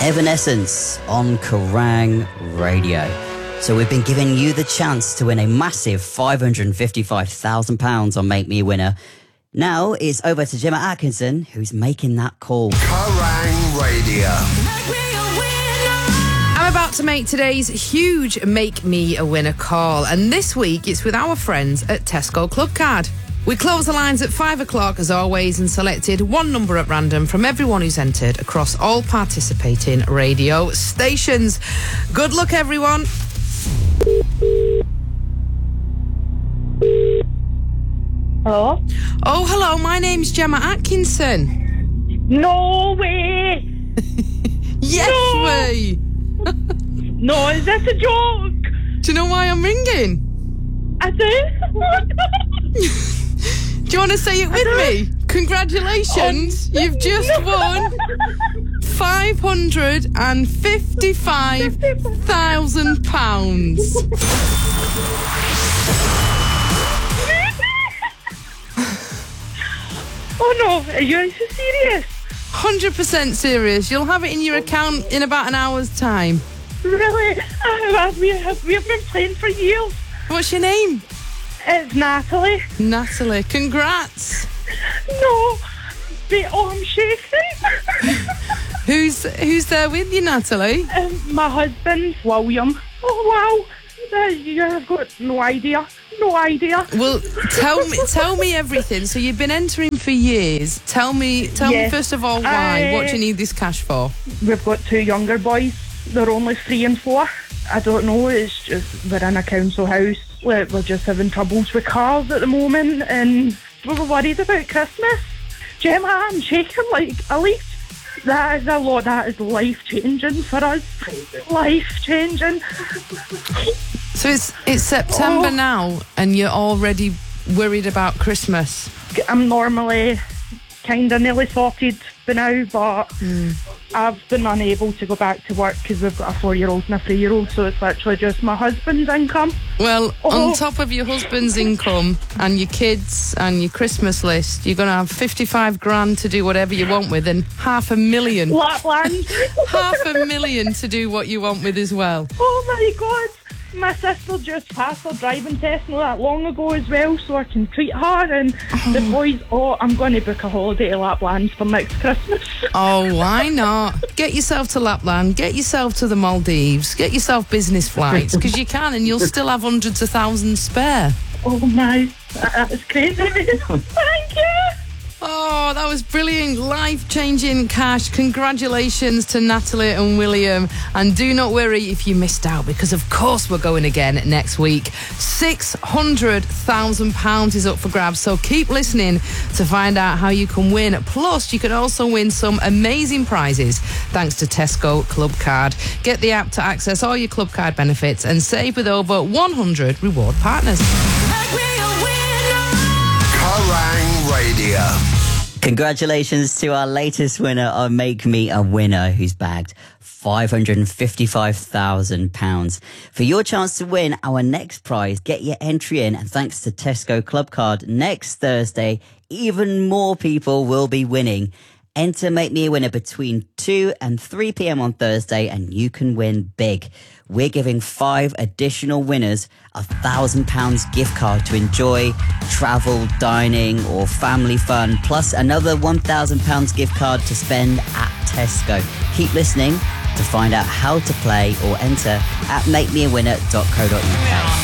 Evanescence on Kerrang Radio. So we've been giving you the chance to win a massive £555,000 on Make Me a Winner. Now it's over to Gemma Atkinson, who's making that call. Kerrang Radio. I'm about to make today's huge Make Me a Winner call, and this week it's with our friends at Tesco Clubcard. We close the lines at 5 o'clock as always and selected one number at random from everyone who's entered across all participating radio stations. Good luck, everyone. Hello? Oh, hello, my name's Gemma Atkinson. No way! Yes, No! way! No, is this a joke? Do you know why I'm ringing? I do? Do you want to say it with me? Congratulations, you've just won £555,000. Oh no, are you serious? 100% serious. You'll have it in your account in about an hour's time. Really? We've been playing for years. What's your name? It's Natalie. Natalie. Congrats. No, but I'm shaking. Who's there with you, Natalie? My husband, William. Oh wow, you've got no idea. No idea. Well, tell me everything. So you've been entering for years. Tell me Yes. first of all why. What do you need this cash for? We've got two younger boys. They're only 3 and 4. I don't know, it's just we're in a council house. We're just having troubles with cars at the moment and we're worried about Christmas. Gemma, I'm shaking like a leaf. That is a lot. That is life-changing for us. Life-changing. So it's September now and you're already worried about Christmas. I'm normally kind of nearly sorted by now, but I've been unable to go back to work because we've got a 4-year-old and a 3-year-old, so it's literally just my husband's income. Well, on top of your husband's income and your kids and your Christmas list, you're going to have 55 grand to do whatever you want with and $500,000. Lapland. $500,000 to do what you want with as well. Oh my God. My sister just passed her driving test not that long ago as well, so I can treat her and the boys. I'm going to book a holiday to Lapland for next Christmas. Oh, why not? Get yourself to Lapland, get yourself to the Maldives, get yourself business flights, because you can and you'll still have hundreds of thousands spare. Oh my, that's crazy. Thank you. Oh, that was brilliant. Life-changing cash. Congratulations to Natalie and William. And do not worry if you missed out, because of course we're going again next week. £600,000 is up for grabs, so keep listening to find out how you can win. Plus, you can also win some amazing prizes thanks to Tesco Clubcard. Get the app to access all your Clubcard benefits and save with over 100 reward partners. Kerrang Radio. Congratulations to our latest winner of Make Me a Winner, who's bagged £555,000. For your chance to win our next prize, get your entry in, and thanks to Tesco Clubcard, next Thursday, even more people will be winning. Enter Make Me a Winner between 2 and 3 p.m. on Thursday, and you can win big. We're giving 5 additional winners a £1,000 gift card to enjoy travel, dining, or family fun, plus another £1,000 gift card to spend at Tesco. Keep listening to find out how to play or enter at makemeawinner.co.uk.